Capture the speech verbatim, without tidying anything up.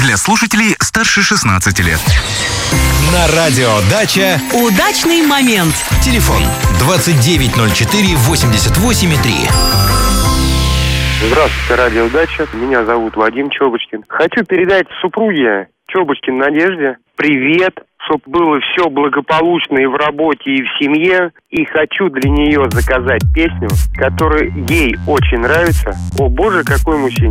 Для слушателей старше шестнадцати лет. На радио «Дача» удачный момент. Телефон двадцать девять ноль четыре восемьдесят восемь три. Здравствуйте, радио «Дача». Меня зовут Вадим Чобочкин. Хочу передать супруге Чобочкин Надежде привет, чтобы было все благополучно и в работе, и в семье. И хочу для нее заказать песню, которая ей очень нравится. О, боже, какой мужчина.